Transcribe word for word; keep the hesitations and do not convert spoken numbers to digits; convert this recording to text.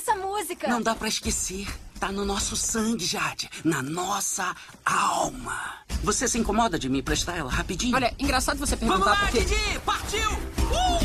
essa música. Não dá pra esquecer. Tá no nosso sangue, Jade. Na nossa alma. Você se incomoda de me emprestar ela rapidinho? Olha, engraçado você perguntar Vamos lá, porque... Didi! Partiu! Uh!